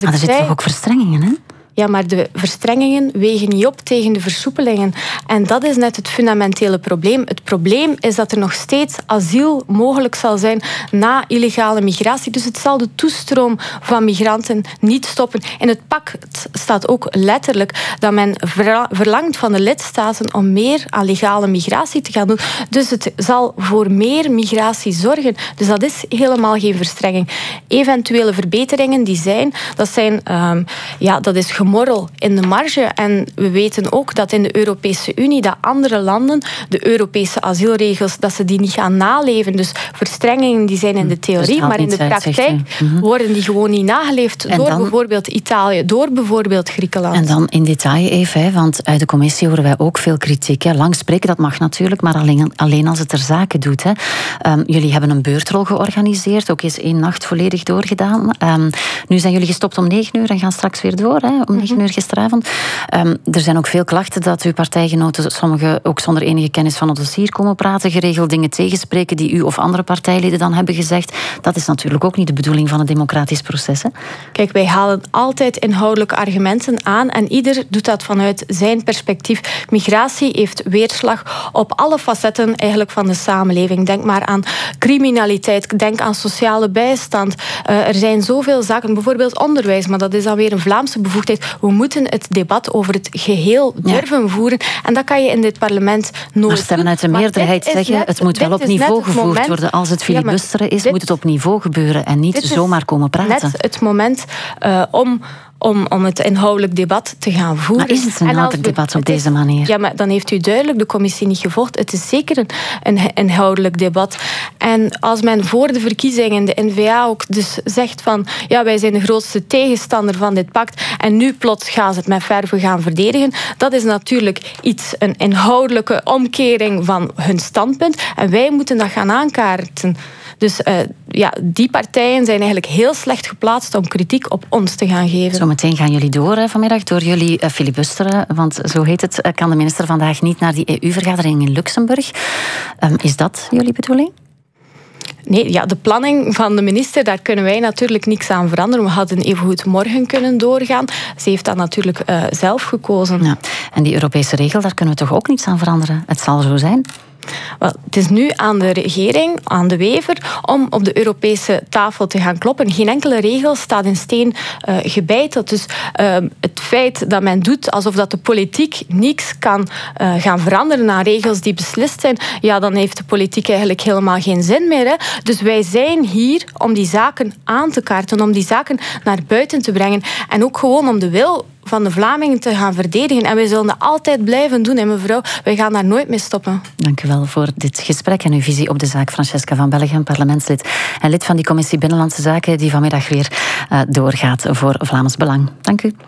Maar er zitten toch ook verstrengingen, hè? Ja, maar de verstrengingen wegen niet op tegen de versoepelingen. En dat is net het fundamentele probleem. Het probleem is dat er nog steeds asiel mogelijk zal zijn na illegale migratie. Dus het zal de toestroom van migranten niet stoppen. In het pact staat ook letterlijk dat men verlangt van de lidstaten om meer aan legale migratie te gaan doen. Dus het zal voor meer migratie zorgen. Dus dat is helemaal geen verstrenging. Eventuele verbeteringen die zijn, dat is gemorrel in de marge. En we weten ook dat in de Europese Unie dat andere landen de Europese asielregels, dat ze die niet gaan naleven. Dus verstrengingen die zijn in de theorie, dus maar in de praktijk worden die gewoon niet nageleefd door bijvoorbeeld Italië, door bijvoorbeeld Griekenland. En dan in detail even, hè, want uit de commissie horen wij ook veel kritiek. Hè. Lang spreken, dat mag natuurlijk, maar alleen als het ter zake doet. Hè. Jullie hebben een beurtrol georganiseerd, ook eens 1 nacht volledig doorgedaan. Nu zijn jullie gestopt om 9 uur en gaan straks weer door, hè, om 9 uur gisteravond. Er zijn ook veel klachten dat uw partijgenoten, sommigen ook zonder enige kennis van het dossier komen praten, geregeld dingen tegenspreken die u of andere partijleden dan hebben gezegd. Dat is natuurlijk ook niet de bedoeling van het democratisch proces. Hè? Kijk, wij halen altijd inhoudelijke argumenten aan en ieder doet dat vanuit zijn perspectief. Migratie heeft weerslag op alle facetten eigenlijk van de samenleving. Denk maar aan criminaliteit, denk aan sociale bijstand. Er zijn zoveel zaken, bijvoorbeeld onderwijs, maar dat is dan weer een Vlaamse bevoegdheid. We moeten het debat over het geheel durven voeren. En dat kan je in dit parlement nooit. Maar stemmen uit de meerderheid zeggen, het moet wel op niveau gevoerd worden. Als het filibusteren is, moet het op niveau gebeuren en niet zomaar komen praten. Net het moment om het inhoudelijk debat te gaan voeren. Maar is het een inhoudelijk debat op deze manier? Ja, maar dan heeft u duidelijk de commissie niet gevolgd. Het is zeker een inhoudelijk debat. En als men voor de verkiezingen, de N-VA ook dus zegt van ja, wij zijn de grootste tegenstander van dit pact en nu plots gaan ze het met verve gaan verdedigen, dat is natuurlijk een inhoudelijke omkering van hun standpunt. En wij moeten dat gaan aankaarten. Dus die partijen zijn eigenlijk heel slecht geplaatst om kritiek op ons te gaan geven. Zometeen gaan jullie door vanmiddag, door jullie filibusteren. Want zo heet het, kan de minister vandaag niet naar die EU-vergadering in Luxemburg. Is dat jullie bedoeling? Nee, ja, de planning van de minister, daar kunnen wij natuurlijk niks aan veranderen. We hadden evengoed morgen kunnen doorgaan. Ze heeft dat natuurlijk zelf gekozen. Ja. En die Europese regel, daar kunnen we toch ook niets aan veranderen? Het zal zo zijn. Wel, het is nu aan de regering, aan de Wever, om op de Europese tafel te gaan kloppen. Geen enkele regel staat in steen gebeiteld. Dus het feit dat men doet alsof dat de politiek niks kan gaan veranderen aan regels die beslist zijn, ja, dan heeft de politiek eigenlijk helemaal geen zin meer. Hè. Dus wij zijn hier om die zaken aan te kaarten, om die zaken naar buiten te brengen. En ook gewoon om de wil van de Vlamingen te gaan verdedigen. En wij zullen dat altijd blijven doen. En mevrouw, wij gaan daar nooit mee stoppen. Dank u wel voor dit gesprek en uw visie op de zaak. Francesca van Bellegem, parlementslid en lid van die commissie Binnenlandse Zaken, die vanmiddag weer doorgaat voor Vlaams Belang. Dank u.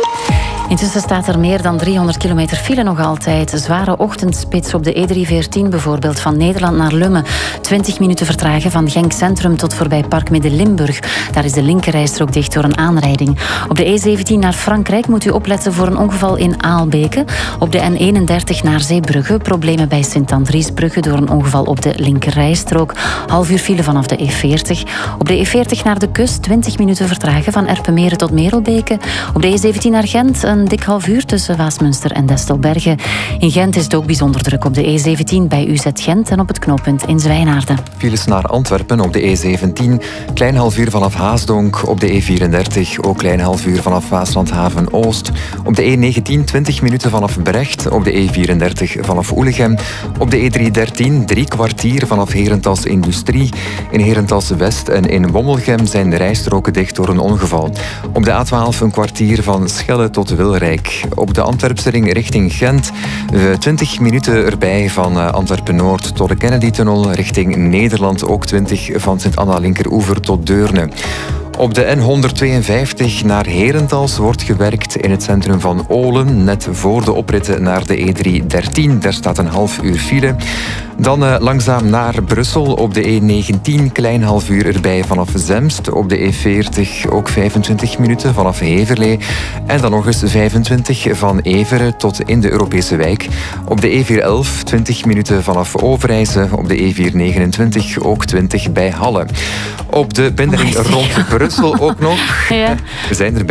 Intussen staat er meer dan 300 kilometer file nog altijd. Zware ochtendspits op de E314 bijvoorbeeld, van Nederland naar Lummen. 20 minuten vertragen van Genk Centrum tot voorbij Park Midden-Limburg. Daar is de linkerrijstrook dicht door een aanrijding. Op de E17 naar Frankrijk moet u opletten voor een ongeval in Aalbeke. Op de N31 naar Zeebrugge. Problemen bij Sint-Andriesbrugge door een ongeval op de linkerrijstrook. Half uur file vanaf de E40. Op de E40 naar de kust 20 minuten vertragen van Erpenmeren tot Merelbeke. Op de E17 naar Gent een dik half uur tussen Waasmunster en Destelbergen. In Gent is het ook bijzonder druk op de E17 bij UZ Gent en op het knooppunt in Zwijnaarden. Files naar Antwerpen op de E17. Klein half uur vanaf Haasdonk. Op de E34 ook klein half uur vanaf Waaslandhaven Oost. Op de E19 20 minuten vanaf Brecht. Op de E34 vanaf Oelegem. Op de E313 3 kwartier vanaf Herentals Industrie. In Herentals West en in Wommelgem zijn de rijstroken dicht door een ongeval. Op de A12 een kwartier van Schelle tot Wilrijk. Op de Antwerpse ring richting Gent 20 minuten erbij van Antwerpen-Noord tot de Kennedy-tunnel. Richting Nederland ook 20 van Sint-Anna-Linkeroever tot Deurne. Op de N152 naar Herentals wordt gewerkt in het centrum van Olen, net voor de oprit naar de E313. Daar staat een half uur file. Dan langzaam naar Brussel op de E19, klein half uur erbij vanaf Zemst. Op de E40 ook 25 minuten vanaf Heverlee. En dan nog eens 25 van Everen tot in de Europese wijk. Op de E411 20 minuten vanaf Overijse. Op de E429 ook 20 bij Halle. Op de binnenring rond Brussel ook nog. Ja. We zijn erbij.